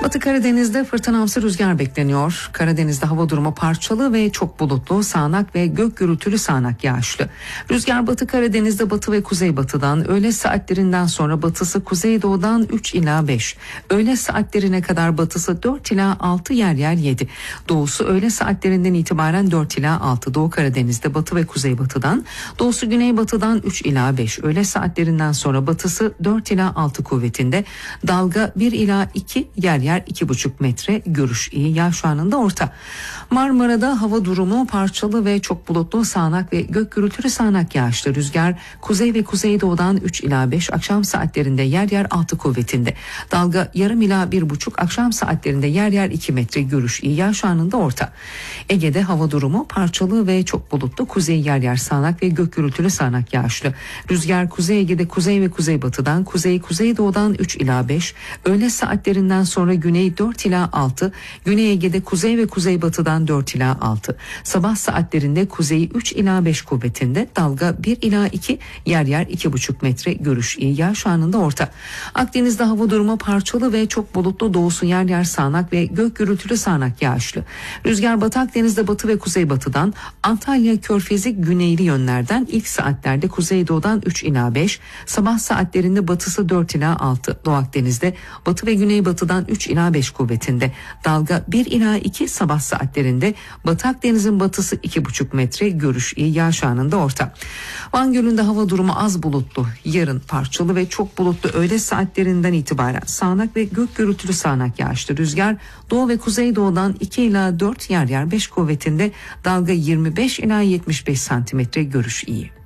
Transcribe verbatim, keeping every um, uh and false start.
Batı Karadeniz'de fırtınamsı rüzgar bekleniyor. Karadeniz'de hava durumu parçalı ve çok bulutlu, sağanak ve gök gürültülü sağanak yağışlı. Rüzgar Batı Karadeniz'de batı ve kuzeybatıdan, öğle saatlerinden sonra batısı kuzeydoğudan üç ila beş, öğle saatlerine kadar batısı dört ila altı, yer yer yedi. Doğusu öğle saatlerinden itibaren dört ila altı. Doğu Karadeniz'de batı ve kuzeybatıdan, doğusu güneybatıdan üç ila beş, öğle saatlerinden sonra batısı dört ila altı kuvvetinde. Dalga bir ila iki, yer yer iki buçuk metre, görüş iyi, yağış anında orta. Marmara'da hava durumu parçalı ve çok bulutlu, sağanak ve gök gürültülü sağanak yağışlı. Rüzgar kuzey ve kuzeydoğudan üç ila beş, akşam saatlerinde yer yer altı kuvvetinde. Dalga yarım ila bir buçuk, akşam saatlerinde yer yer iki metre, görüş iyi, yağış anında orta. Ege'de hava durumu parçalı ve çok bulutlu, kuzey yer yer sağanak ve gök gürültülü sağanak yağışlı. Rüzgar Kuzey Ege'de kuzey ve kuzeybatıdan, kuzey kuzeydoğudan üç ila beş, öğle saatlerinden sonra güney dört ila altı, Güney Ege'de kuzey ve kuzeybatıdan dört ila altı. Sabah saatlerinde kuzey üç ila beş kuvvetinde, dalga bir ila iki, yer yer iki buçuk metre, görüş iyi, yağış anında orta. Akdeniz'de hava durumu parçalı ve çok bulutlu, doğusu yer yer sağanak ve gök gürültülü sağanak yağışlı. Rüzgar Batı Akdeniz'de batı ve kuzeybatıdan, Antalya Körfezi güneyli yönlerden, ilk saatlerde kuzeydoğudan üç ila beş, sabah saatlerinde batısı dört ila altı. Doğu Akdeniz'de batı ve güneybatıdan üç ila beş kuvvetinde. Dalga bir ila iki, sabah saatlerinde Batı Akdeniz'in batısı iki buçuk metre, görüş iyi, yağış anında orta. Van Gölü'nde hava durumu az bulutlu. Yarın parçalı ve çok bulutlu, öğle saatlerinden itibaren sağanak ve gök gürültülü sağanak yağışlı. Rüzgar doğu ve kuzeydoğudan iki ila dört, yer yer beş kuvvetinde. Dalga yirmi beş ila yetmiş beş santimetre, görüş iyi.